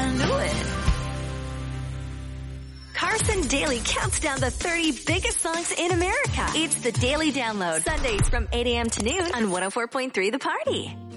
I knew it. Carson Daly counts down the 30 biggest songs in America. It's the Daily Download. Sundays from 8 a.m. to noon on 104.3 The Party.